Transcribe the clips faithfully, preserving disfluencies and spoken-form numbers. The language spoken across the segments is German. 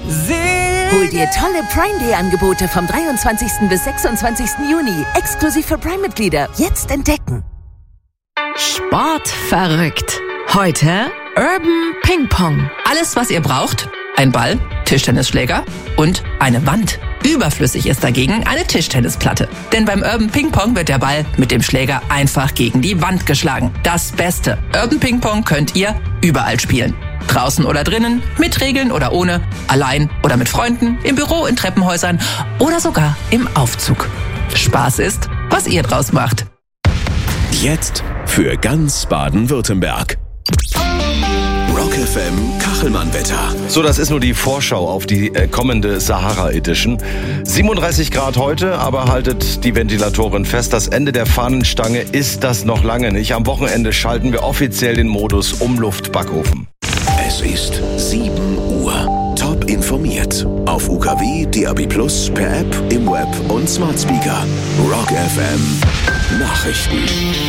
Hol dir tolle Prime Day Angebote vom dreiundzwanzigsten bis sechsundzwanzigsten Juni. Exklusiv für Prime-Mitglieder. Jetzt entdecken. Sport verrückt. Heute Urban Ping Pong. Alles, was ihr braucht: ein Ball, Tischtennisschläger und eine Wand. Überflüssig ist dagegen eine Tischtennisplatte. Denn beim Urban Ping Pong wird der Ball mit dem Schläger einfach gegen die Wand geschlagen. Das Beste: Urban Ping Pong könnt ihr überall spielen. Draußen oder drinnen, mit Regeln oder ohne, allein oder mit Freunden, im Büro, in Treppenhäusern oder sogar im Aufzug. Spaß ist, was ihr draus macht. Jetzt für ganz Baden-Württemberg. Rock F M Kachelmann-Wetter. So, das ist nur die Vorschau auf die äh, kommende Sahara-Edition. siebenunddreißig Grad heute, aber haltet die Ventilatoren fest, das Ende der Fahnenstange ist das noch lange nicht. Am Wochenende schalten wir offiziell den Modus Umluft-Backofen. Es ist sieben Uhr. Top informiert. Auf U K W, D A B plus, per App, im Web und Smart Speaker. Rock F M Nachrichten.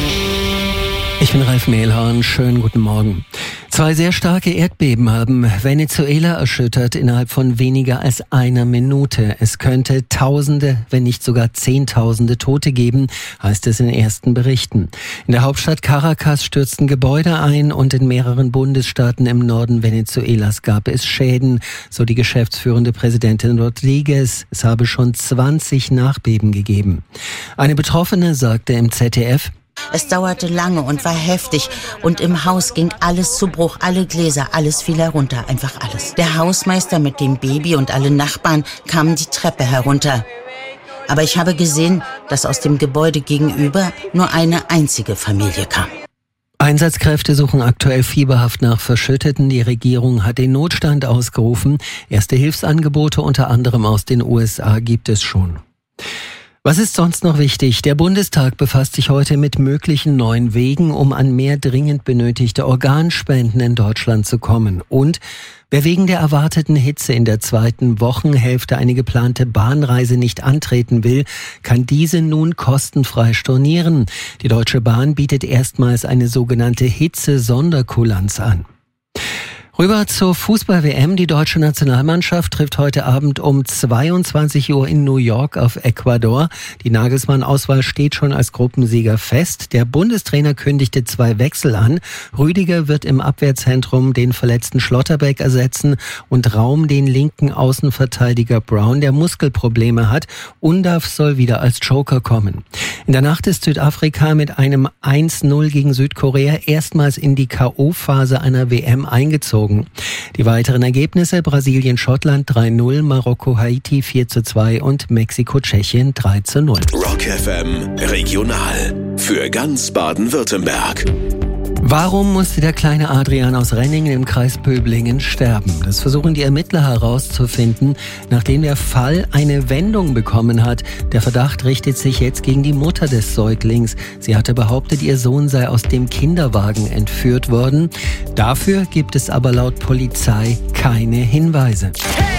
Ich bin Ralf Mehlhorn, schönen guten Morgen. Zwei sehr starke Erdbeben haben Venezuela erschüttert innerhalb von weniger als einer Minute. Es könnte Tausende, wenn nicht sogar Zehntausende Tote geben, heißt es in ersten Berichten. In der Hauptstadt Caracas stürzten Gebäude ein und in mehreren Bundesstaaten im Norden Venezuelas gab es Schäden, so die geschäftsführende Präsidentin Rodriguez. Es habe schon zwanzig Nachbeben gegeben. Eine Betroffene sagte im Z D F: Es dauerte lange und war heftig und im Haus ging alles zu Bruch, alle Gläser, alles fiel herunter, einfach alles. Der Hausmeister mit dem Baby und alle Nachbarn kamen die Treppe herunter. Aber ich habe gesehen, dass aus dem Gebäude gegenüber nur eine einzige Familie kam. Einsatzkräfte suchen aktuell fieberhaft nach Verschütteten. Die Regierung hat den Notstand ausgerufen. Erste Hilfsangebote unter anderem aus den U S A gibt es schon. Was ist sonst noch wichtig? Der Bundestag befasst sich heute mit möglichen neuen Wegen, um an mehr dringend benötigte Organspenden in Deutschland zu kommen. Und wer wegen der erwarteten Hitze in der zweiten Wochenhälfte eine geplante Bahnreise nicht antreten will, kann diese nun kostenfrei stornieren. Die Deutsche Bahn bietet erstmals eine sogenannte Hitze-Sonderkulanz an. Rüber zur Fußball-W M. Die deutsche Nationalmannschaft trifft heute Abend um zweiundzwanzig Uhr in New York auf Ecuador. Die Nagelsmann-Auswahl steht schon als Gruppensieger fest. Der Bundestrainer kündigte zwei Wechsel an. Rüdiger wird im Abwehrzentrum den verletzten Schlotterbeck ersetzen und Raum den linken Außenverteidiger Brown, der Muskelprobleme hat. Undav soll wieder als Joker kommen. In der Nacht ist Südafrika mit einem eins null gegen Südkorea erstmals in die K O-Phase einer W M eingezogen. Die weiteren Ergebnisse: Brasilien-Schottland drei null, Marokko-Haiti vier zu zwei und Mexiko-Tschechien drei zu null. Rock F M Regional für ganz Baden-Württemberg. Warum musste der kleine Adrian aus Renningen im Kreis Böblingen sterben? Das versuchen die Ermittler herauszufinden, nachdem der Fall eine Wendung bekommen hat. Der Verdacht richtet sich jetzt gegen die Mutter des Säuglings. Sie hatte behauptet, ihr Sohn sei aus dem Kinderwagen entführt worden. Dafür gibt es aber laut Polizei keine Hinweise.